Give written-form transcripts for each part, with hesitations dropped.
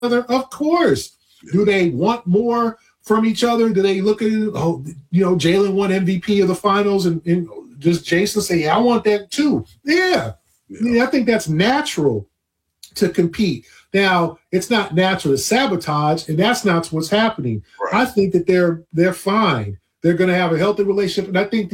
other? Of course. Do they want more from each other? Do they look at it? Oh, Jalen won MVP of the finals, and just Jason say, yeah, I want that too. Yeah. I think that's natural to compete. Now, it's not natural to sabotage, and that's not what's happening. Right. I think that they're fine. They're going to have a healthy relationship, and I think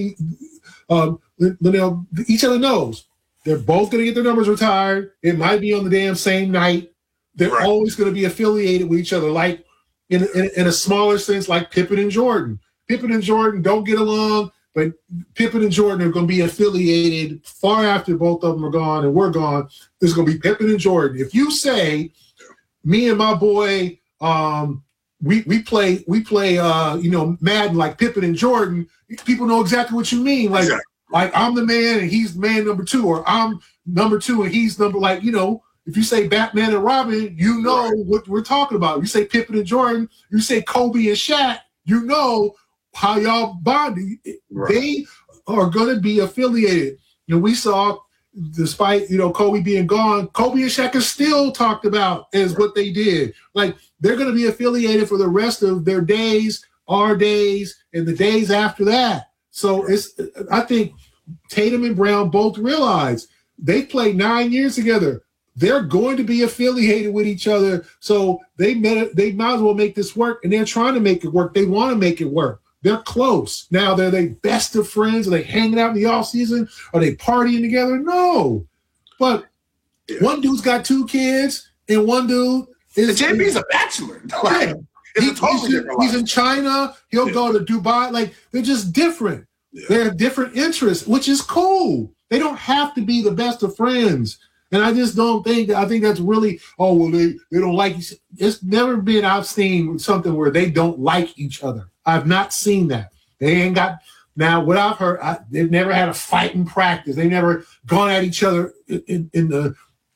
each other knows they're both going to get their numbers retired. It might be on the damn same night. They're always going to be affiliated with each other, like in a smaller sense, like Pippen and Jordan. Pippen and Jordan don't get along, but Pippen and Jordan are going to be affiliated far after both of them are gone and we're gone. There's going to be Pippen and Jordan. If you say, me and my boy, we play Madden like Pippen and Jordan, people know exactly what you mean. Like I'm the man and he's man number 2, or I'm number 2 and he's number, if you say Batman and Robin, you know what we're talking about. You say Pippen and Jordan, you say Kobe and Shaq, you know how y'all bonded. Right. They are going to be affiliated. We saw, despite Kobe being gone, Kobe and Shaq are still talked about as what they did. Like, they're going to be affiliated for the rest of their days, our days, and the days after that. So I think Tatum and Brown both realize they played 9 years together. They're going to be affiliated with each other, so they might as well make this work, and they're trying to make it work. They want to make it work. They're close. Now, they're they best of friends? Are they hanging out in the offseason? Are they partying together? No. But one dude's got 2 kids, and one dude is... JB's a bachelor. He's in China. He'll go to Dubai. They're just different. Yeah. They have different interests, which is cool. They don't have to be the best of friends. And I just don't think, I think that's really, they don't like each other. It's never been, I've seen something where they don't like each other. I've not seen that. They ain't got, now what I've heard, they've never had a fight in practice. They never gone at each other in the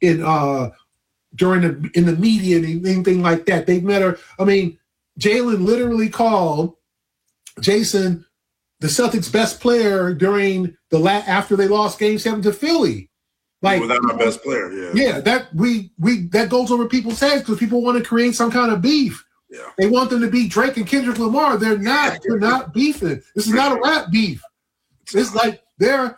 media and anything like that. They've never, Jalen literally called Jason the Celtics' best player during after they lost Game 7 to Philly. Without our best player, that goes over people's heads because people want to create some kind of beef. Yeah. They want them to beat Drake and Kendrick Lamar. They're not. They're not beefing. This is not a rap beef. It's like they're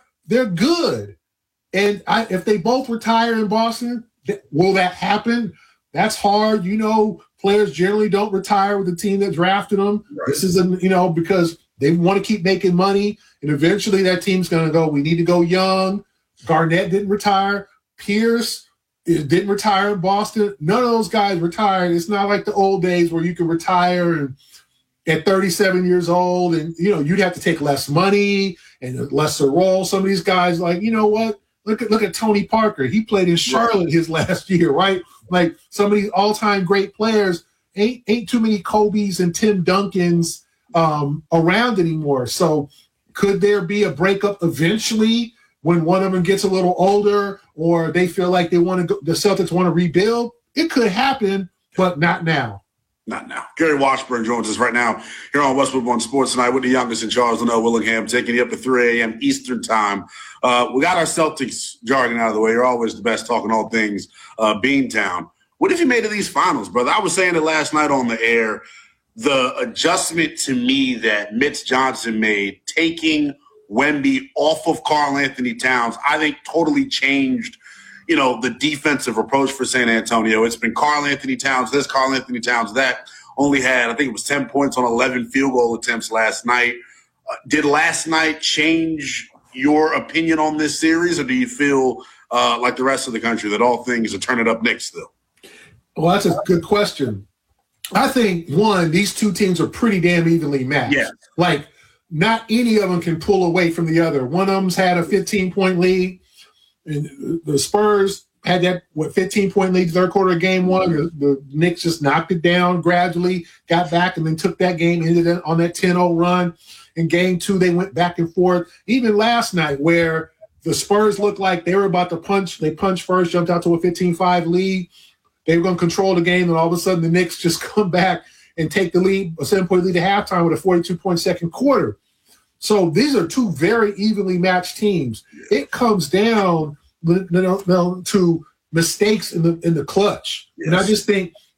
good. And if they both retire in Boston, will that happen? That's hard. Players generally don't retire with the team that drafted them. Right. This is because they want to keep making money, and eventually that team's going to go, we need to go young. Garnett didn't retire. Pierce didn't retire in Boston. None of those guys retired. It's not like the old days where you could retire at 37 years old and, you'd have to take less money and a lesser role. Some of these guys, what? Look at Tony Parker. He played in Charlotte his last year, right? Like, some of these all-time great players, ain't too many Kobes and Tim Duncans around anymore. So could there be a breakup eventually when one of them gets a little older, or they feel like the Celtics want to rebuild? It could happen, but not now. Not now. Gary Washburn joins us right now here on Westwood One Sports tonight with the youngest in Charles Linnell Willingham, taking you up to 3 a.m. Eastern time. We got our Celtics jargon out of the way. You're always the best talking all things Beantown. What have you made of these finals, brother? I was saying it last night on the air. The adjustment to me that Mitch Johnson made, taking Wemby off of Karl Anthony Towns, I think totally changed, the defensive approach for San Antonio. It's been Karl Anthony Towns this, Karl Anthony Towns that. Only had, I think it was 10 points on 11 field goal attempts last night. Did last night change your opinion on this series, or do you feel like the rest of the country that all things are turning up next still? Well, that's a good question. I think, one, these two teams are pretty damn evenly matched. Yeah. Not any of them can pull away from the other. One of them's had a 15-point lead, and the Spurs had that 15-point lead third quarter of game one. The Knicks just knocked it down gradually, got back, and then took that game, ended on that 10-0 run. In game two, they went back and forth. Even last night, where the Spurs looked like they were about to punch, they punched first, jumped out to a 15-5 lead. They were going to control the game, and all of a sudden the Knicks just come back and take the lead, a 7-point lead at halftime with a 42-point second quarter. So these are two very evenly matched teams. It comes down to mistakes in the clutch. Yes. And I just think